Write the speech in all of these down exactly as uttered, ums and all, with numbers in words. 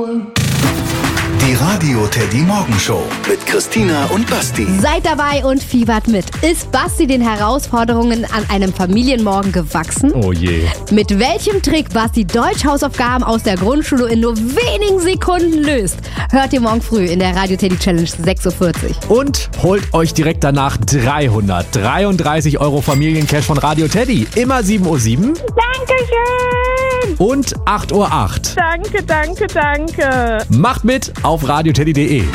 Die Radio Teddy Morgenshow mit Christina und Basti. Seid dabei und fiebert mit. Ist Basti den Herausforderungen an einem Familienmorgen gewachsen? Oh je. Mit welchem Trick Basti Deutsch-Hausaufgaben aus der Grundschule in nur wenigen Sekunden löst, hört ihr morgen früh in der Radio Teddy Challenge sechs Uhr vierzig. Und holt euch direkt danach dreihundertdreiunddreißig Euro Familiencash von Radio Teddy. Immer sieben Uhr sieben. Dankeschön. Und acht Uhr acht. Danke, danke, danke. Macht mit auf radioteddy punkt de.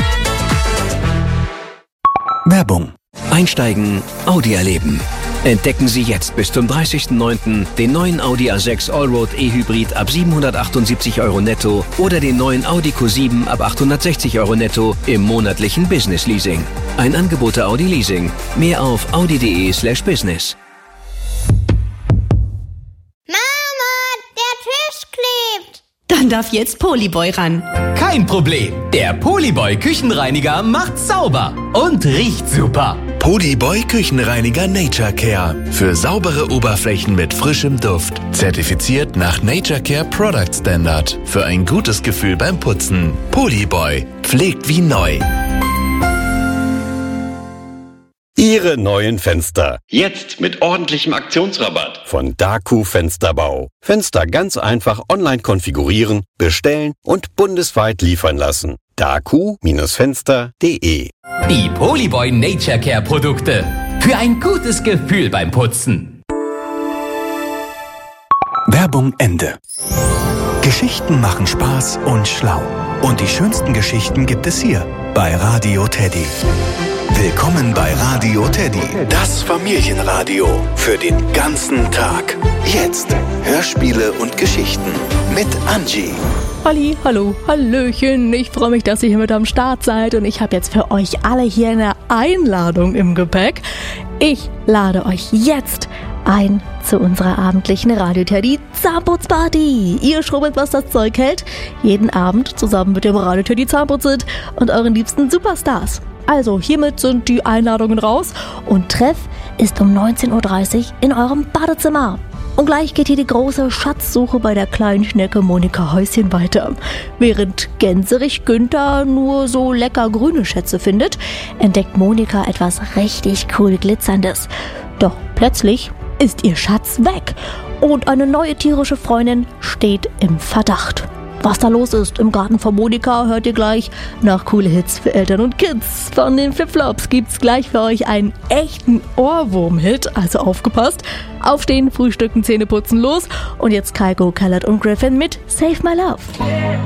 Werbung. Einsteigen, Audi erleben. Entdecken Sie jetzt bis zum dreißigsten neunten den neuen Audi A sechs Allroad E-Hybrid ab siebenhundertachtundsiebzig Euro netto oder den neuen Audi Q sieben ab achthundertsechzig Euro netto im monatlichen Business Leasing. Ein Angebot der Audi Leasing. Mehr auf audi punkt de slash business. Dann darf jetzt Polyboy ran. Kein Problem. Der Polyboy Küchenreiniger macht sauber und riecht super. Polyboy Küchenreiniger Nature Care. Für saubere Oberflächen mit frischem Duft. Zertifiziert nach Nature Care Product Standard. Für ein gutes Gefühl beim Putzen. Polyboy. Pflegt wie neu. Ihre neuen Fenster. Jetzt mit ordentlichem Aktionsrabatt von Daku Fensterbau. Fenster ganz einfach online konfigurieren, bestellen und bundesweit liefern lassen. daku Fenster punkt de. Die Polyboy Nature Care Produkte. Für ein gutes Gefühl beim Putzen. Werbung Ende. Geschichten machen Spaß und schlau. Und die schönsten Geschichten gibt es hier bei Radio Teddy. Willkommen bei Radio Teddy, das Familienradio für den ganzen Tag. Jetzt Hörspiele und Geschichten mit Angie. Halli, hallo, hallöchen. Ich freue mich, dass ihr hier mit am Start seid und ich habe jetzt für euch alle hier eine Einladung im Gepäck. Ich lade euch jetzt ein zu unserer abendlichen Radio Teddy Zahnputzparty. Ihr schrubbelt, was das Zeug hält, jeden Abend zusammen mit dem Radio Teddy Zahnputzit und euren liebsten Superstars. Also, hiermit sind die Einladungen raus und Treff ist um neunzehn Uhr dreißig in eurem Badezimmer. Und gleich geht hier die große Schatzsuche bei der kleinen Schnecke Monika Häuschen weiter. Während Gänserich Günther nur so lecker grüne Schätze findet, entdeckt Monika etwas richtig cool Glitzerndes. Doch plötzlich ist ihr Schatz weg und eine neue tierische Freundin steht im Verdacht. Was da los ist im Garten von Monika, hört ihr gleich nach coole Hits für Eltern und Kids. Von den Flipflops gibt's gleich für euch einen echten Ohrwurm-Hit, also aufgepasst. Aufstehen, frühstücken, Zähne putzen, los. Und jetzt Kygo, Khaled und Griffin mit Save My Love.